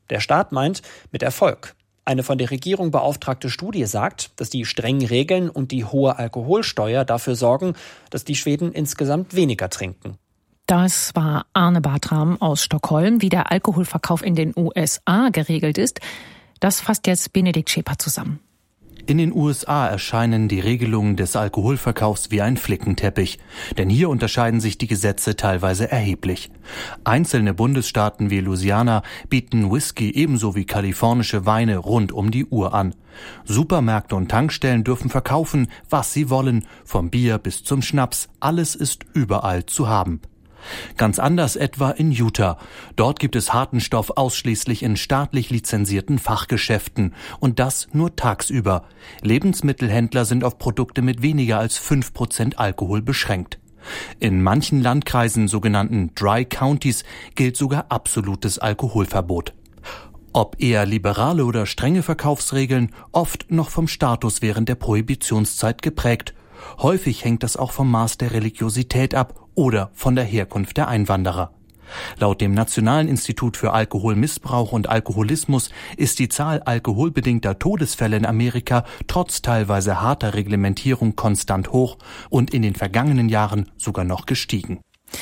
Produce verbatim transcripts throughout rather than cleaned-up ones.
Der Staat meint, mit Erfolg. Eine von der Regierung beauftragte Studie sagt, dass die strengen Regeln und die hohe Alkoholsteuer dafür sorgen, dass die Schweden insgesamt weniger trinken. Das war Arne Bartram aus Stockholm. Wie der Alkoholverkauf in den U S A geregelt ist, das fasst jetzt Benedikt Schäper zusammen. In den U S A erscheinen die Regelungen des Alkoholverkaufs wie ein Flickenteppich. Denn hier unterscheiden sich die Gesetze teilweise erheblich. Einzelne Bundesstaaten wie Louisiana bieten Whisky ebenso wie kalifornische Weine rund um die Uhr an. Supermärkte und Tankstellen dürfen verkaufen, was sie wollen. Vom Bier bis zum Schnaps. Alles ist überall zu haben. Ganz anders etwa in Utah. Dort gibt es harten Stoff ausschließlich in staatlich lizenzierten Fachgeschäften und das nur tagsüber. Lebensmittelhändler sind auf Produkte mit weniger als fünf Prozent Alkohol beschränkt. In manchen Landkreisen, sogenannten Dry Counties, gilt sogar absolutes Alkoholverbot. Ob eher liberale oder strenge Verkaufsregeln, oft noch vom Status während der Prohibitionszeit geprägt. Häufig hängt das auch vom Maß der Religiosität ab oder von der Herkunft der Einwanderer. Laut dem Nationalen Institut für Alkoholmissbrauch und Alkoholismus ist die Zahl alkoholbedingter Todesfälle in Amerika trotz teilweise harter Reglementierung konstant hoch und in den vergangenen Jahren sogar noch gestiegen.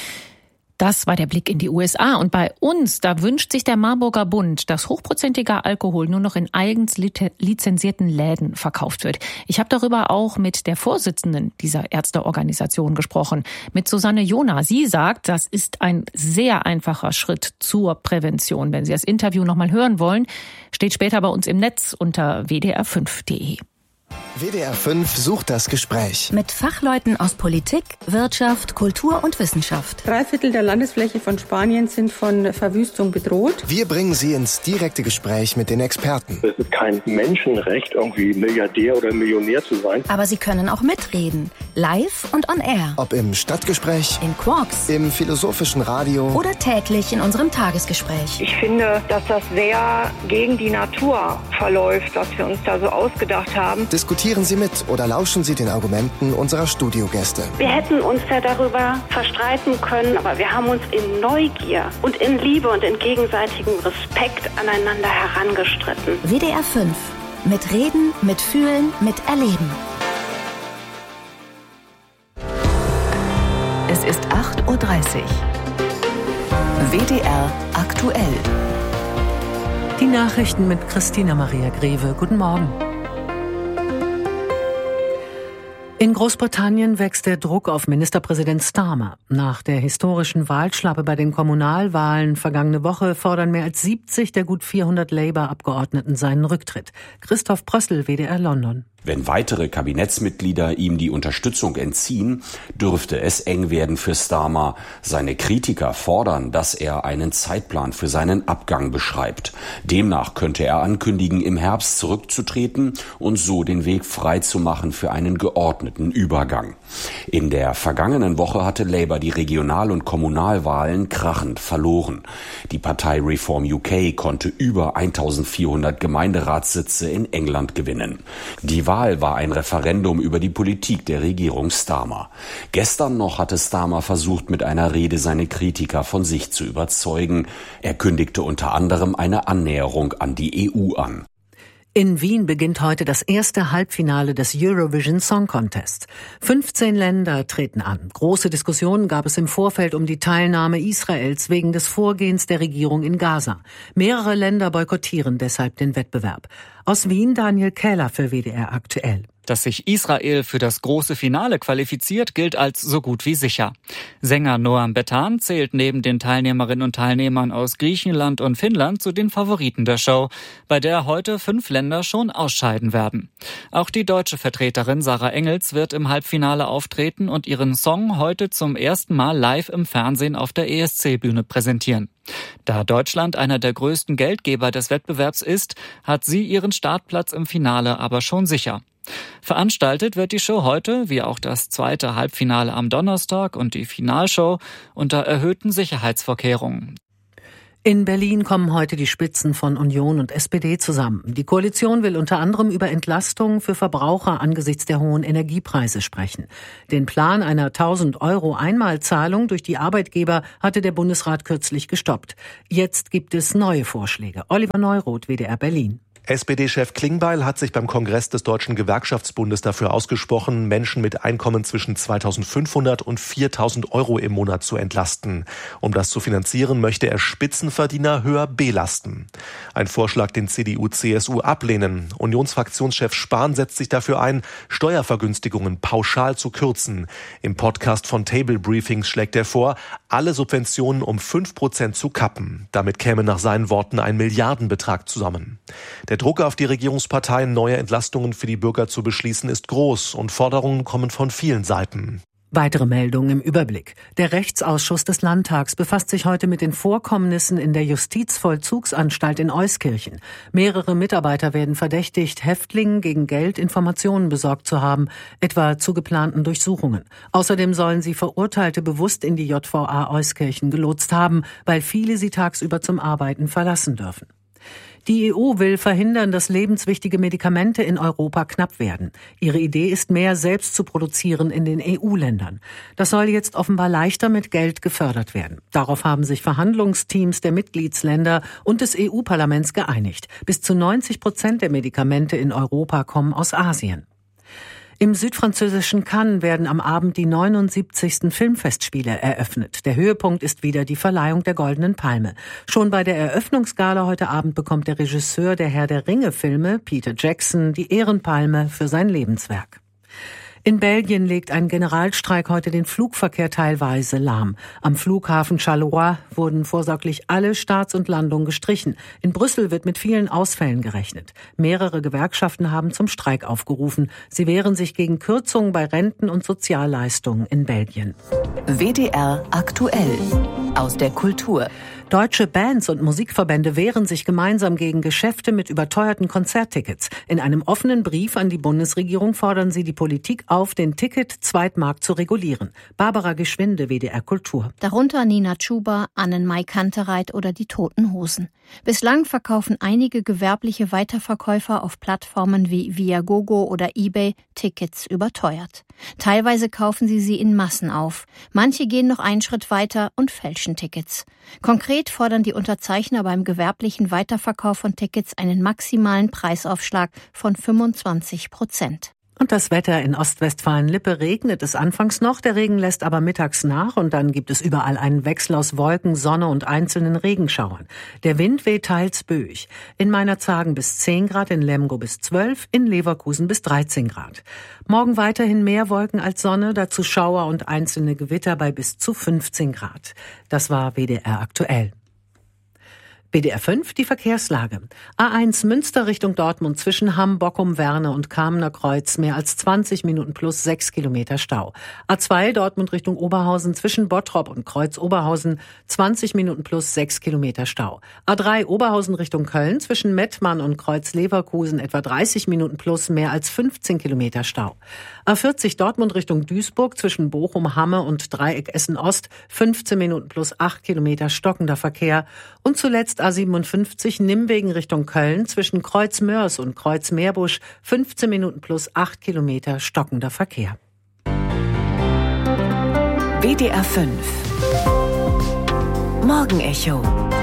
Das war der Blick in die U S A. Und bei uns, da wünscht sich der Marburger Bund, dass hochprozentiger Alkohol nur noch in eigens lizenzierten Läden verkauft wird. Ich habe darüber auch mit der Vorsitzenden dieser Ärzteorganisation gesprochen, mit Susanne Jona. Sie sagt, das ist ein sehr einfacher Schritt zur Prävention. Wenn Sie das Interview nochmal hören wollen, steht später bei uns im Netz unter w d r fünf punkt d e. W D R fünf sucht das Gespräch. Mit Fachleuten aus Politik, Wirtschaft, Kultur und Wissenschaft. Drei Viertel der Landesfläche von Spanien sind von Verwüstung bedroht. Wir bringen Sie ins direkte Gespräch mit den Experten. Es ist kein Menschenrecht, irgendwie Milliardär oder Millionär zu sein. Aber Sie können auch mitreden. Live und on air. Ob im Stadtgespräch, in Quarks, im philosophischen Radio oder täglich in unserem Tagesgespräch. Ich finde, dass das sehr gegen die Natur verläuft, was wir uns da so ausgedacht haben. Diskutieren Sie mit oder lauschen Sie den Argumenten unserer Studiogäste. Wir hätten uns ja darüber verstreiten können, aber wir haben uns in Neugier und in Liebe und in gegenseitigem Respekt aneinander herangestritten. W D R fünf. Mit Reden, mit Fühlen, mit Erleben. Es ist acht Uhr dreißig. W D R aktuell. Die Nachrichten mit Christina Maria Greve. Guten Morgen. In Großbritannien wächst der Druck auf Ministerpräsident Starmer. Nach der historischen Wahlschlappe bei den Kommunalwahlen vergangene Woche fordern mehr als siebzig der gut vierhundert Labour-Abgeordneten seinen Rücktritt. Christoph Brössel, W D R London. Wenn weitere Kabinettsmitglieder ihm die Unterstützung entziehen, dürfte es eng werden für Starmer. Seine Kritiker fordern, dass er einen Zeitplan für seinen Abgang beschreibt. Demnach könnte er ankündigen, im Herbst zurückzutreten und so den Weg frei zu machen für einen geordneten Übergang. In der vergangenen Woche hatte Labour die Regional- und Kommunalwahlen krachend verloren. Die Partei Reform U K konnte über eintausendvierhundert Gemeinderatssitze in England gewinnen. Die Wahl war ein Referendum über die Politik der Regierung Starmer. Gestern noch hatte Starmer versucht, mit einer Rede seine Kritiker von sich zu überzeugen. Er kündigte unter anderem eine Annäherung an die E U an. In Wien beginnt heute das erste Halbfinale des Eurovision Song Contest. fünfzehn Länder treten an. Große Diskussionen gab es im Vorfeld um die Teilnahme Israels wegen des Vorgehens der Regierung in Gaza. Mehrere Länder boykottieren deshalb den Wettbewerb. Aus Wien Daniel Kähler für W D R aktuell. Dass sich Israel für das große Finale qualifiziert, gilt als so gut wie sicher. Sänger Noam Betan zählt neben den Teilnehmerinnen und Teilnehmern aus Griechenland und Finnland zu den Favoriten der Show, bei der heute fünf Länder schon ausscheiden werden. Auch die deutsche Vertreterin Sarah Engels wird im Halbfinale auftreten und ihren Song heute zum ersten Mal live im Fernsehen auf der E S C-Bühne präsentieren. Da Deutschland einer der größten Geldgeber des Wettbewerbs ist, hat sie ihren Startplatz im Finale aber schon sicher. Veranstaltet wird die Show heute, wie auch das zweite Halbfinale am Donnerstag und die Finalshow, unter erhöhten Sicherheitsvorkehrungen. In Berlin kommen heute die Spitzen von Union und S P D zusammen. Die Koalition will unter anderem über Entlastungen für Verbraucher angesichts der hohen Energiepreise sprechen. Den Plan einer tausend Euro Einmalzahlung durch die Arbeitgeber hatte der Bundesrat kürzlich gestoppt. Jetzt gibt es neue Vorschläge. Oliver Neuroth, W D R Berlin. S P D-Chef Klingbeil hat sich beim Kongress des Deutschen Gewerkschaftsbundes dafür ausgesprochen, Menschen mit Einkommen zwischen zweitausendfünfhundert und viertausend Euro im Monat zu entlasten. Um das zu finanzieren, möchte er Spitzenverdiener höher belasten. Ein Vorschlag, den C D U C S U ablehnen. Unionsfraktionschef Spahn setzt sich dafür ein, Steuervergünstigungen pauschal zu kürzen. Im Podcast von Table Briefings schlägt er vor, alle Subventionen um fünf Prozent zu kappen. Damit käme nach seinen Worten ein Milliardenbetrag zusammen. Der Druck auf die Regierungsparteien, neue Entlastungen für die Bürger zu beschließen, ist groß und Forderungen kommen von vielen Seiten. Weitere Meldungen im Überblick. Der Rechtsausschuss des Landtags befasst sich heute mit den Vorkommnissen in der Justizvollzugsanstalt in Euskirchen. Mehrere Mitarbeiter werden verdächtigt, Häftlingen gegen Geld Informationen besorgt zu haben, etwa zu geplanten Durchsuchungen. Außerdem sollen sie Verurteilte bewusst in die J V A Euskirchen gelotst haben, weil viele sie tagsüber zum Arbeiten verlassen dürfen. Die E U will verhindern, dass lebenswichtige Medikamente in Europa knapp werden. Ihre Idee ist, mehr selbst zu produzieren in den E U-Ländern. Das soll jetzt offenbar leichter mit Geld gefördert werden. Darauf haben sich Verhandlungsteams der Mitgliedsländer und des E U-Parlaments geeinigt. Bis zu neunzig Prozent der Medikamente in Europa kommen aus Asien. Im südfranzösischen Cannes werden am Abend die neunundsiebzigsten Filmfestspiele eröffnet. Der Höhepunkt ist wieder die Verleihung der Goldenen Palme. Schon bei der Eröffnungsgala heute Abend bekommt der Regisseur der Herr der Ringe-Filme, Peter Jackson, die Ehrenpalme für sein Lebenswerk. In Belgien legt ein Generalstreik heute den Flugverkehr teilweise lahm. Am Flughafen Charleroi wurden vorsorglich alle Starts und Landungen gestrichen. In Brüssel wird mit vielen Ausfällen gerechnet. Mehrere Gewerkschaften haben zum Streik aufgerufen. Sie wehren sich gegen Kürzungen bei Renten und Sozialleistungen in Belgien. W D R aktuell aus der Kultur. Deutsche Bands und Musikverbände wehren sich gemeinsam gegen Geschäfte mit überteuerten Konzerttickets. In einem offenen Brief an die Bundesregierung fordern sie die Politik auf, den Ticket-Zweitmarkt zu regulieren. Barbara Geschwinde, W D R Kultur. Darunter Nina Chuba, Annenmai Kantereit oder die Toten Hosen. Bislang verkaufen einige gewerbliche Weiterverkäufer auf Plattformen wie Viagogo oder eBay Tickets überteuert. Teilweise kaufen sie sie in Massen auf. Manche gehen noch einen Schritt weiter und fälschen Tickets. Konkret fordern die Unterzeichner beim gewerblichen Weiterverkauf von Tickets einen maximalen Preisaufschlag von fünfundzwanzig Prozent. Und das Wetter in Ostwestfalen-Lippe: regnet es anfangs noch, der Regen lässt aber mittags nach und dann gibt es überall einen Wechsel aus Wolken, Sonne und einzelnen Regenschauern. Der Wind weht teils böig. In Meinerzhagen bis zehn Grad, in Lemgo bis zwölf, in Leverkusen bis dreizehn Grad. Morgen weiterhin mehr Wolken als Sonne, dazu Schauer und einzelne Gewitter bei bis zu fünfzehn Grad. Das war W D R aktuell. W D R fünf, die Verkehrslage. A eins Münster Richtung Dortmund zwischen Hamm, Bockum, Werne und Kamener Kreuz mehr als zwanzig Minuten plus sechs Kilometer Stau. A zwei Dortmund Richtung Oberhausen zwischen Bottrop und Kreuz Oberhausen zwanzig Minuten plus sechs Kilometer Stau. A drei Oberhausen Richtung Köln zwischen Mettmann und Kreuz Leverkusen etwa dreißig Minuten plus mehr als fünfzehn Kilometer Stau. A vierzig Dortmund Richtung Duisburg zwischen Bochum, Hamme und Dreieck Essen Ost fünfzehn Minuten plus acht Kilometer stockender Verkehr. Und zuletzt A siebenundfünfzig Nimwegen Richtung Köln zwischen Kreuz Mörs und Kreuz Meerbusch fünfzehn Minuten plus acht Kilometer stockender Verkehr. W D R fünf Morgenecho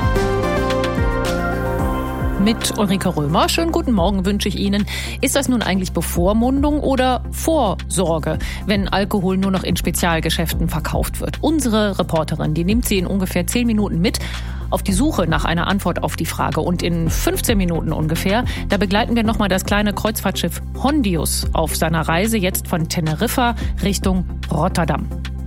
mit Ulrike Römer. Schönen guten Morgen wünsche ich Ihnen. Ist das nun eigentlich Bevormundung oder Vorsorge, wenn Alkohol nur noch in Spezialgeschäften verkauft wird? Unsere Reporterin, die nimmt Sie in ungefähr zehn Minuten mit auf die Suche nach einer Antwort auf die Frage. Und in fünfzehn Minuten ungefähr, da begleiten wir nochmal das kleine Kreuzfahrtschiff Hondius auf seiner Reise jetzt von Teneriffa Richtung Rotterdam.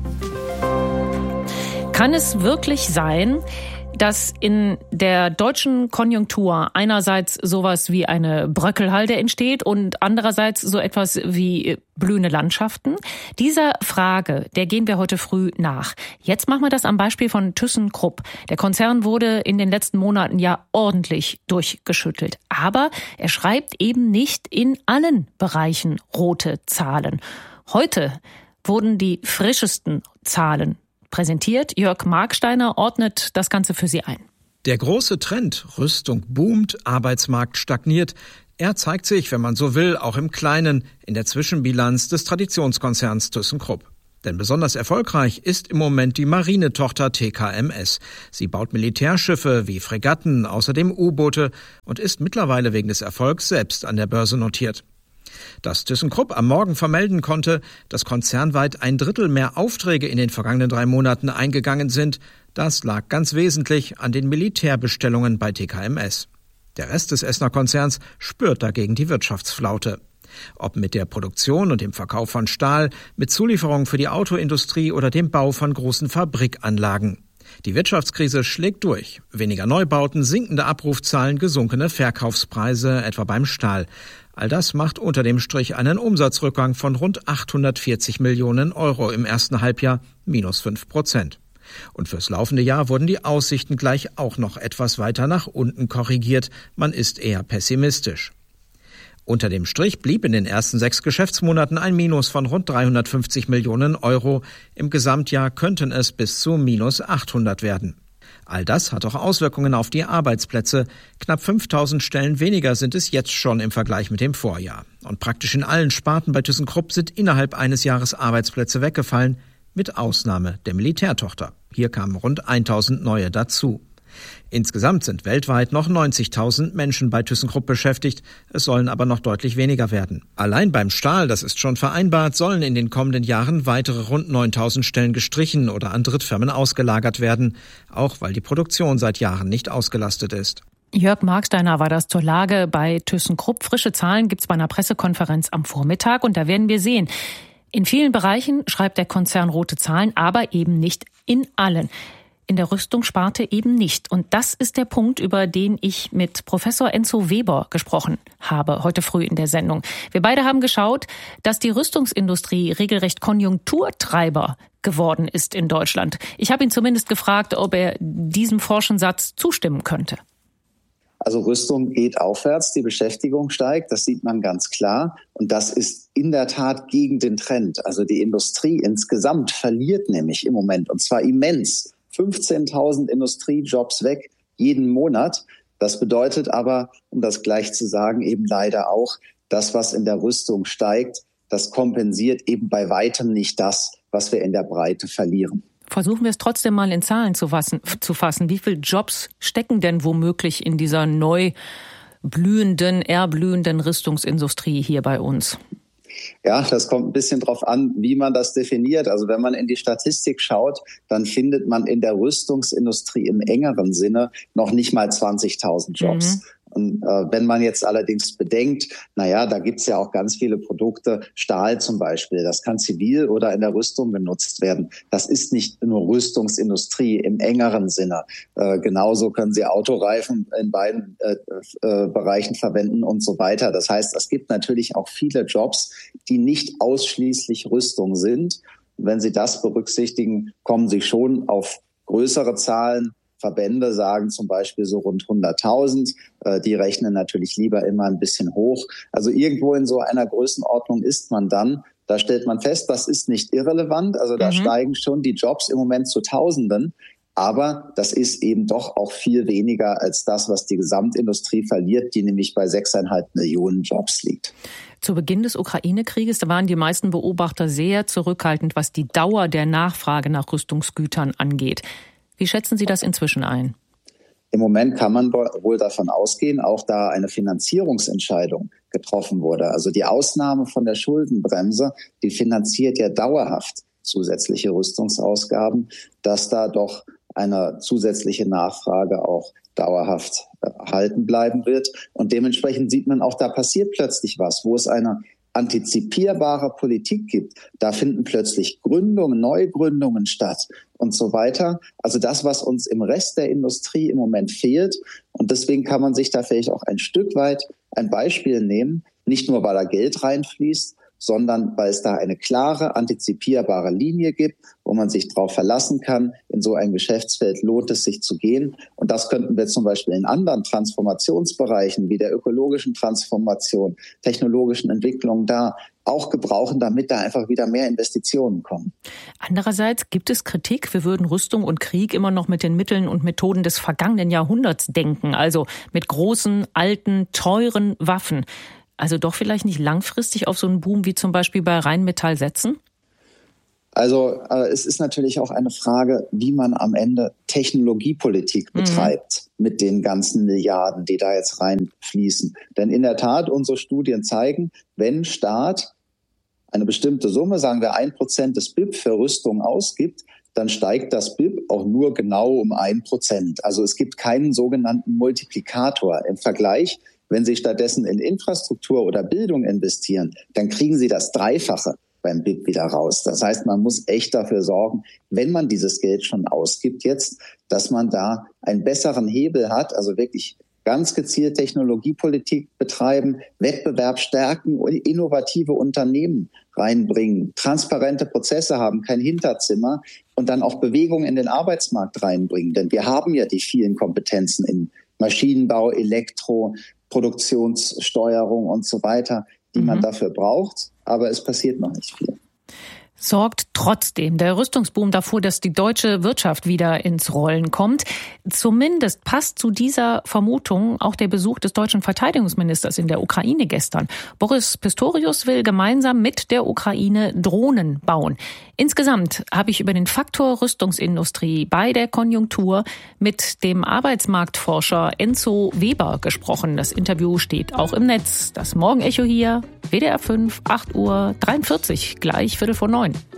Kann es wirklich sein, dass in der deutschen Konjunktur einerseits sowas wie eine Bröckelhalde entsteht und andererseits so etwas wie blühende Landschaften? Dieser Frage, der gehen wir heute früh nach. Jetzt machen wir das am Beispiel von ThyssenKrupp. Der Konzern wurde in den letzten Monaten ja ordentlich durchgeschüttelt. Aber er schreibt eben nicht in allen Bereichen rote Zahlen. Heute wurden die frischesten Zahlen präsentiert. Jörg Marksteiner ordnet das Ganze für Sie ein. Der große Trend, Rüstung boomt, Arbeitsmarkt stagniert, er zeigt sich, wenn man so will, auch im Kleinen, in der Zwischenbilanz des Traditionskonzerns ThyssenKrupp. Denn besonders erfolgreich ist im Moment die Marinetochter T K M S. Sie baut Militärschiffe wie Fregatten, außerdem U-Boote und ist mittlerweile wegen des Erfolgs selbst an der Börse notiert. Dass ThyssenKrupp am Morgen vermelden konnte, dass konzernweit ein Drittel mehr Aufträge in den vergangenen drei Monaten eingegangen sind, das lag ganz wesentlich an den Militärbestellungen bei T K M S. Der Rest des Essener-Konzerns spürt dagegen die Wirtschaftsflaute. Ob mit der Produktion und dem Verkauf von Stahl, mit Zulieferungen für die Autoindustrie oder dem Bau von großen Fabrikanlagen. Die Wirtschaftskrise schlägt durch. Weniger Neubauten, sinkende Abrufzahlen, gesunkene Verkaufspreise, etwa beim Stahl. All das macht unter dem Strich einen Umsatzrückgang von rund achthundertvierzig Millionen Euro im ersten Halbjahr, minus fünf Prozent. Und fürs laufende Jahr wurden die Aussichten gleich auch noch etwas weiter nach unten korrigiert. Man ist eher pessimistisch. Unter dem Strich blieb in den ersten sechs Geschäftsmonaten ein Minus von rund dreihundertfünfzig Millionen Euro. Im Gesamtjahr könnten es bis zu minus achthundert werden. All das hat auch Auswirkungen auf die Arbeitsplätze. Knapp fünftausend Stellen weniger sind es jetzt schon im Vergleich mit dem Vorjahr. Und praktisch in allen Sparten bei ThyssenKrupp sind innerhalb eines Jahres Arbeitsplätze weggefallen, mit Ausnahme der Militärtochter. Hier kamen rund tausend neue dazu. Insgesamt sind weltweit noch neunzigtausend Menschen bei ThyssenKrupp beschäftigt. Es sollen aber noch deutlich weniger werden. Allein beim Stahl, das ist schon vereinbart, sollen in den kommenden Jahren weitere rund neuntausend Stellen gestrichen oder an Drittfirmen ausgelagert werden, auch weil die Produktion seit Jahren nicht ausgelastet ist. Jörg Marksteiner war das zur Lage bei ThyssenKrupp. Frische Zahlen gibt's bei einer Pressekonferenz am Vormittag und da werden wir sehen. In vielen Bereichen schreibt der Konzern rote Zahlen, aber eben nicht in allen. In der Rüstungssparte eben nicht. Und das ist der Punkt, über den ich mit Professor Enzo Weber gesprochen habe, heute früh in der Sendung. Wir beide haben geschaut, dass die Rüstungsindustrie regelrecht Konjunkturtreiber geworden ist in Deutschland. Ich habe ihn zumindest gefragt, ob er diesem Forschensatz zustimmen könnte. Also Rüstung geht aufwärts, die Beschäftigung steigt, das sieht man ganz klar. Und das ist in der Tat gegen den Trend. Also die Industrie insgesamt verliert nämlich im Moment, und zwar immens. fünfzehntausend Industriejobs weg jeden Monat. Das bedeutet aber, um das gleich zu sagen, eben leider auch, das, was in der Rüstung steigt, das kompensiert eben bei weitem nicht das, was wir in der Breite verlieren. Versuchen wir es trotzdem mal in Zahlen zu fassen. Zu fassen. Wie viele Jobs stecken denn womöglich in dieser neu blühenden, erblühenden Rüstungsindustrie hier bei uns? Ja, das kommt ein bisschen drauf an, wie man das definiert. Also wenn man in die Statistik schaut, dann findet man in der Rüstungsindustrie im engeren Sinne noch nicht mal zwanzigtausend Jobs. Mhm. Und äh, wenn man jetzt allerdings bedenkt, naja, da gibt's ja auch ganz viele Produkte, Stahl zum Beispiel, das kann zivil oder in der Rüstung genutzt werden. Das ist nicht nur Rüstungsindustrie im engeren Sinne. Äh, genauso können Sie Autoreifen in beiden äh, äh, Bereichen verwenden und so weiter. Das heißt, es gibt natürlich auch viele Jobs, die nicht ausschließlich Rüstung sind. Und wenn Sie das berücksichtigen, kommen Sie schon auf größere Zahlen. Verbände sagen zum Beispiel so rund hunderttausend. Äh, die rechnen natürlich lieber immer ein bisschen hoch. Also irgendwo in so einer Größenordnung ist man dann. Da stellt man fest, das ist nicht irrelevant. Also da mhm. steigen schon die Jobs im Moment zu Tausenden. Aber das ist eben doch auch viel weniger als das, was die Gesamtindustrie verliert, die nämlich bei sechseinhalb Millionen Jobs liegt. Zu Beginn des Ukraine-Krieges waren die meisten Beobachter sehr zurückhaltend, was die Dauer der Nachfrage nach Rüstungsgütern angeht. Wie schätzen Sie das inzwischen ein? Im Moment kann man wohl davon ausgehen, auch da eine Finanzierungsentscheidung getroffen wurde. Also die Ausnahme von der Schuldenbremse, die finanziert ja dauerhaft zusätzliche Rüstungsausgaben, dass da doch eine zusätzliche Nachfrage auch dauerhaft erhalten bleiben wird. Und dementsprechend sieht man auch, da passiert plötzlich was, wo es eine antizipierbare Politik gibt, da finden plötzlich Gründungen, Neugründungen statt und so weiter. Also das, was uns im Rest der Industrie im Moment fehlt. Und deswegen kann man sich da vielleicht auch ein Stück weit ein Beispiel nehmen, nicht nur, weil da Geld reinfließt, sondern weil es da eine klare, antizipierbare Linie gibt, wo man sich darauf verlassen kann. In so ein Geschäftsfeld lohnt es sich zu gehen. Und das könnten wir zum Beispiel in anderen Transformationsbereichen wie der ökologischen Transformation, technologischen Entwicklung da auch gebrauchen, damit da einfach wieder mehr Investitionen kommen. Andererseits gibt es Kritik, wir würden Rüstung und Krieg immer noch mit den Mitteln und Methoden des vergangenen Jahrhunderts denken, also mit großen, alten, teuren Waffen. Also doch vielleicht nicht langfristig auf so einen Boom wie zum Beispiel bei Rheinmetall setzen? Also äh, es ist natürlich auch eine Frage, wie man am Ende Technologiepolitik betreibt mhm. mit den ganzen Milliarden, die da jetzt reinfließen. Denn in der Tat, unsere Studien zeigen, wenn Staat eine bestimmte Summe, sagen wir ein Prozent des B I P für Rüstung ausgibt, dann steigt das B I P auch nur genau um ein Prozent. Also es gibt keinen sogenannten Multiplikator im Vergleich. Wenn Sie stattdessen in Infrastruktur oder Bildung investieren, dann kriegen Sie das Dreifache beim B I P wieder raus. Das heißt, man muss echt dafür sorgen, wenn man dieses Geld schon ausgibt jetzt, dass man da einen besseren Hebel hat, also wirklich ganz gezielt Technologiepolitik betreiben, Wettbewerb stärken und innovative Unternehmen reinbringen, transparente Prozesse haben, kein Hinterzimmer und dann auch Bewegung in den Arbeitsmarkt reinbringen. Denn wir haben ja die vielen Kompetenzen in Maschinenbau, Elektro, Produktionssteuerung und so weiter, die mhm. man dafür braucht. Aber es passiert noch nicht viel. Sorgt trotzdem der Rüstungsboom dafür, dass die deutsche Wirtschaft wieder ins Rollen kommt. Zumindest passt zu dieser Vermutung auch der Besuch des deutschen Verteidigungsministers in der Ukraine gestern. Boris Pistorius will gemeinsam mit der Ukraine Drohnen bauen. Insgesamt habe ich über den Faktor Rüstungsindustrie bei der Konjunktur mit dem Arbeitsmarktforscher Enzo Weber gesprochen. Das Interview steht auch im Netz. Das Morgenecho hier, W D R fünf, acht Uhr dreiundvierzig, gleich Viertel vor neun.